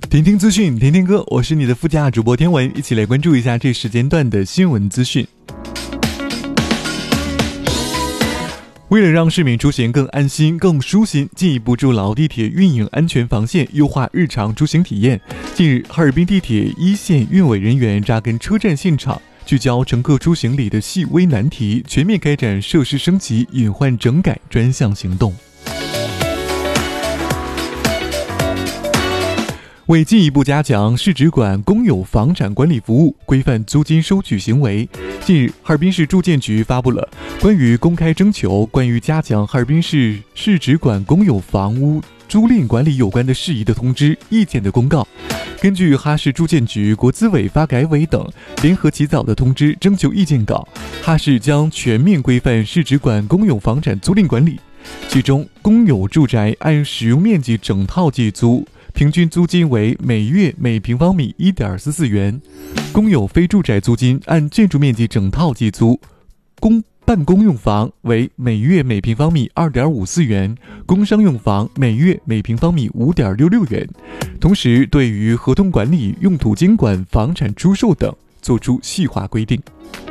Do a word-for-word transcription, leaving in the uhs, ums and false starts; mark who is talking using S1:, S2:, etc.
S1: 听听资讯，听听歌，我是你的副驾主播天文，一起来关注一下这时间段的新闻资讯。为了让市民出行更安心、更舒心，进一步筑牢地铁运营安全防线，优化日常出行体验。近日，哈尔滨地铁一线运委人员扎根车站现场，聚焦乘客出行里的细微难题，全面开展设施升级、隐患整改专项行动。为进一步加强市直管公有房产管理服务，规范租金收取行为，近日，哈尔滨市住建局发布了关于公开征求关于加强哈尔滨市市直管公有房屋租赁管理有关的事宜的通知意见的公告。根据哈市住建局、国资委、发改委等联合起草的通知征求意见稿，哈市将全面规范市直管公有房产租赁管理，其中公有住宅按使用面积整套计租，平均租金为每月每平方米 一点四四元，公有非住宅租金按建筑面积整套计租，公办公用房为每月每平方米 二点五四元，工商用房每月每平方米 五点六六元。同时，对于合同管理、用途监管、房产出售等作出细化规定。